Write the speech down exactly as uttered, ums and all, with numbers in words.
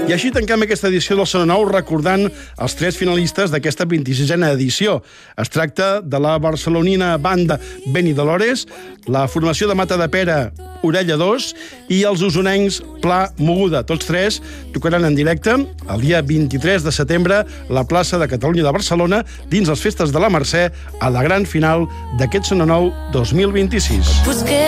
I així tanquem aquesta edició del Sona Nou recordant els tres finalistes d'aquesta vint-i-sisena edició. Es tracta de la barcelonina banda Benidolores, la formació de Matadepera Orella dos i els usonencs Pla Moguda. Tots tres tocaran en directe el dia vint-i-tres de setembre a la plaça de Catalunya de Barcelona dins les festes de la Mercè a la gran final d'aquest Sona Nou dos mil vint-i-sis.